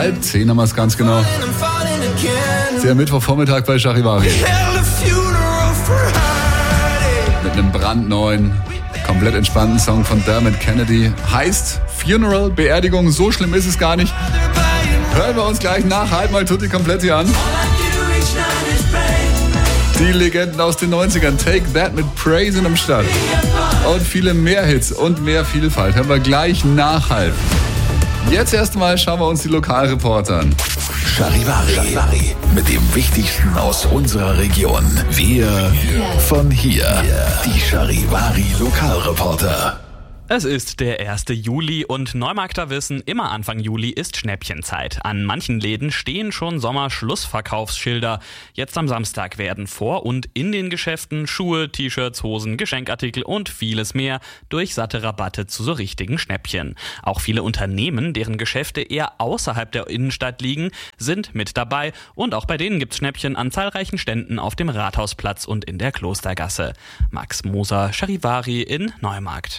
9:30 haben wir es ganz genau. Der Mittwochvormittag bei Charivari. Mit einem brandneuen, komplett entspannten Song von Dermot Kennedy. Heißt Funeral, Beerdigung, so schlimm ist es gar nicht. Hören wir uns gleich nach. Halt mal Tutti Kompletti an. Die Legenden aus den 90ern, Take That mit Praise sind am Start. Und viele mehr Hits und mehr Vielfalt. Hören wir gleich nach halb. Jetzt erstmal schauen wir uns die Lokalreporter an. Charivari. Mit dem Wichtigsten aus unserer Region. Wir von hier. Die Charivari Lokalreporter. Es ist der 1. Juli und Neumarkter wissen, immer Anfang Juli ist Schnäppchenzeit. An manchen Läden stehen schon Sommerschlussverkaufsschilder. Jetzt am Samstag werden vor und in den Geschäften Schuhe, T-Shirts, Hosen, Geschenkartikel und vieles mehr durch satte Rabatte zu so richtigen Schnäppchen. Auch viele Unternehmen, deren Geschäfte eher außerhalb der Innenstadt liegen, sind mit dabei. Und auch bei denen gibt's Schnäppchen an zahlreichen Ständen auf dem Rathausplatz und in der Klostergasse. Max Moser, Charivari in Neumarkt.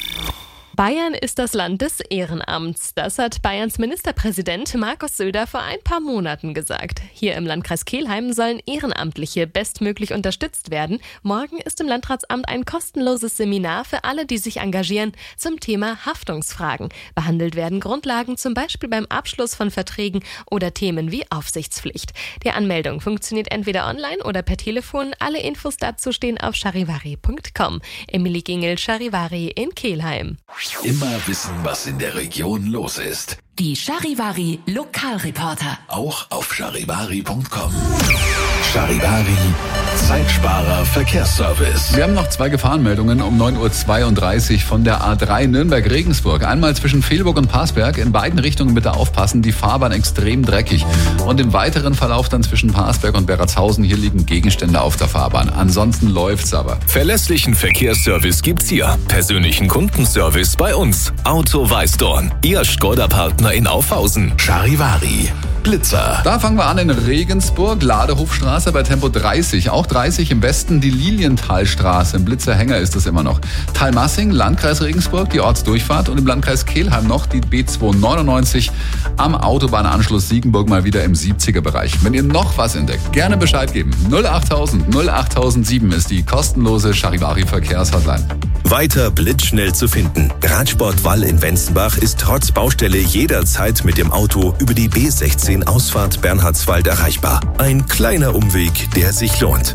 Bayern ist das Land des Ehrenamts. Das hat Bayerns Ministerpräsident Markus Söder vor ein paar Monaten gesagt. Hier im Landkreis Kelheim sollen Ehrenamtliche bestmöglich unterstützt werden. Morgen ist im Landratsamt ein kostenloses Seminar für alle, die sich engagieren, zum Thema Haftungsfragen. Behandelt werden Grundlagen zum Beispiel beim Abschluss von Verträgen oder Themen wie Aufsichtspflicht. Die Anmeldung funktioniert entweder online oder per Telefon. Alle Infos dazu stehen auf charivari.com. Emilie Gingel, Charivari in Kelheim. Immer wissen, was in der Region los ist. Die Charivari Lokalreporter. Auch auf charivari.com. Charivari, Zeitsparer Verkehrsservice. Wir haben noch 2 Gefahrenmeldungen um 9:32 Uhr von der A3 Nürnberg-Regensburg. Einmal zwischen Fehlburg und Parsberg. In beiden Richtungen bitte aufpassen, die Fahrbahn extrem dreckig. Und im weiteren Verlauf dann zwischen Parsberg und Beratshausen. Hier liegen Gegenstände auf der Fahrbahn. Ansonsten läuft's aber. Verlässlichen Verkehrsservice gibt's hier. Persönlichen Kundenservice bei uns. Auto Weißdorn. Ihr Skoda-Partner in Aufhausen. Charivari, Blitzer. Da fangen wir an in Regensburg, Ladehofstraße bei Tempo 30. Auch 30 im Westen die Lilienthalstraße. Im Blitzerhänger ist das immer noch. Talmassing, Landkreis Regensburg, die Ortsdurchfahrt. Und im Landkreis Kelheim noch die B299 am Autobahnanschluss Siegenburg mal wieder im 70er-Bereich. Wenn ihr noch was entdeckt, gerne Bescheid geben. 08000 08007 ist die kostenlose Charivari-Verkehrshotline. Weiter blitzschnell zu finden. Radsport Wall in Wenzenbach ist trotz Baustelle jederzeit mit dem Auto über die B16 Ausfahrt Bernhardswald erreichbar. Ein kleiner Umweg, der sich lohnt.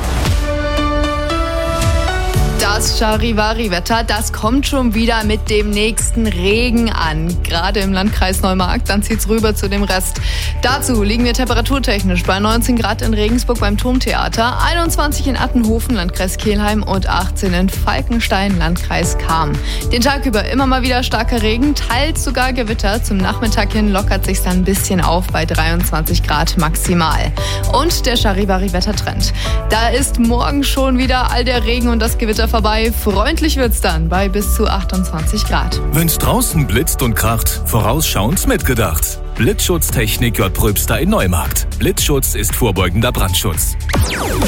Das Charivari-Wetter, das kommt schon wieder mit dem nächsten Regen an. Gerade im Landkreis Neumarkt, dann zieht's rüber zu dem Rest. Dazu liegen wir temperaturtechnisch bei 19 Grad in Regensburg beim Turmtheater, 21 in Attenhofen, Landkreis Kelheim und 18 in Falkenstein, Landkreis Cham. Den Tag über immer mal wieder starker Regen, teils sogar Gewitter. Zum Nachmittag hin lockert sich's dann ein bisschen auf bei 23 Grad maximal. Und der Charivari-Wettertrend. Da ist morgen schon wieder all der Regen und das Gewitter vorbei. Freundlich wird's dann bei bis zu 28 Grad. Wenn's draußen blitzt und kracht, vorausschauend mitgedacht. Blitzschutztechnik J. Pröbster in Neumarkt. Blitzschutz ist vorbeugender Brandschutz.